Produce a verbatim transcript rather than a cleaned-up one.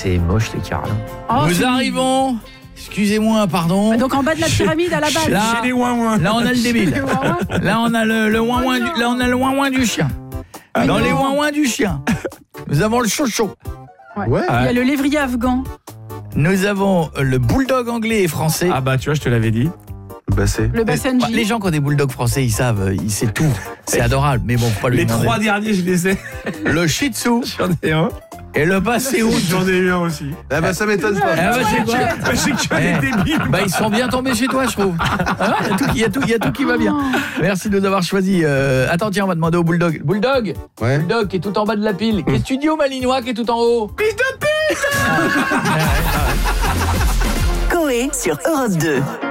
c'est moche les carlins. Oh, Nous c'est arrivons. Excusez-moi, pardon. mignon. Donc en bas de la pyramide à la base. Là, Chez les ouin-ouin. là on a le débile. Les ouin-ouin. Là on a le, le ouin-ouin du, là on a le ouin-ouin du chien. Ah Dans non. les ouin-ouin du chien, nous avons le chocho. Ouais. Ouais. Il y a le lévrier afghan. Nous avons le bulldog anglais et français. Ah bah tu vois, je te l'avais dit. Bah c'est. Le Euh, Basenji. les gens qui ont des bulldogs français, ils savent, ils savent tout. C'est adorable, mais bon, faut pas lui Les demander. trois derniers, je les ai. Le shih tzu J'en ai un. et le basset-hound. J'en ai eu un aussi. Ah bah ça m'étonne Ah pas. bah c'est quoi Bah, je sais que tu as Eh, des débiles. Bah ils sont bien tombés chez toi, je trouve. Ah, Il y a tout, il y a tout, il y a tout qui va bien. Merci de nous avoir choisi. Euh, attends, tiens, on va demander au bulldog. Bulldog, Ouais. bulldog qui est tout en bas de la pile. Qu'est-ce que tu dis au malinois qui est tout en haut? Coé sur Europe deux.